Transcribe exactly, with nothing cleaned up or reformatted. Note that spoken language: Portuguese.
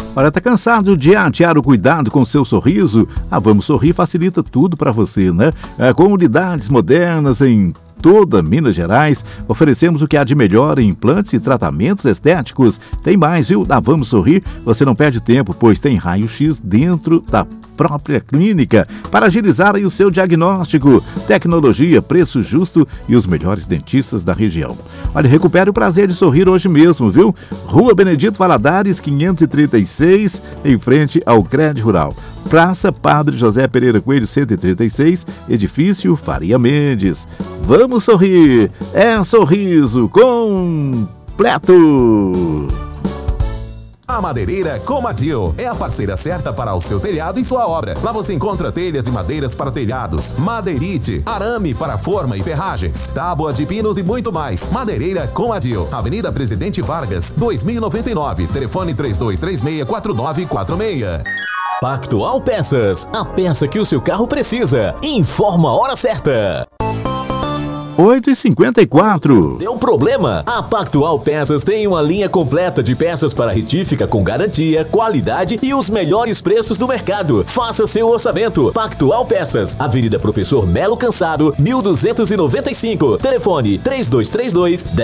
Olha, tá cansado de adiar o cuidado com o seu sorriso? A Vamos Sorrir facilita tudo para você, né? É, com unidades modernas em toda Minas Gerais, oferecemos o que há de melhor em implantes e tratamentos estéticos. Tem mais, viu? Na Vamos Sorrir, você não perde tempo, pois tem raio-x dentro da própria clínica para agilizar aí o seu diagnóstico. Tecnologia, preço justo e os melhores dentistas da região. Olha, recupere o prazer de sorrir hoje mesmo, viu? Rua Benedito Valadares, quinhentos e trinta e seis, em frente ao Crédito Rural. Praça Padre José Pereira Coelho, cento e trinta e seis, Edifício Faria Mendes. Vamos sorrir! É sorriso completo! A Madeireira Comadil é a parceira certa para o seu telhado e sua obra. Lá você encontra telhas e madeiras para telhados, madeirite, arame para forma e ferragens, tábua de pinos e muito mais. Madeireira Comadil, Avenida Presidente Vargas, dois mil e noventa e nove, telefone três dois três seis, quatro nove quatro seis. Pactual Peças, a peça que o seu carro precisa. Informa a hora certa. oito e cinquenta e quatro. Deu problema? A Pactual Peças tem uma linha completa de peças para retífica com garantia, qualidade e os melhores preços do mercado. Faça seu orçamento. Pactual Peças, Avenida Professor Melo Cansado, mil duzentos e noventa e cinco. Telefone três dois três dois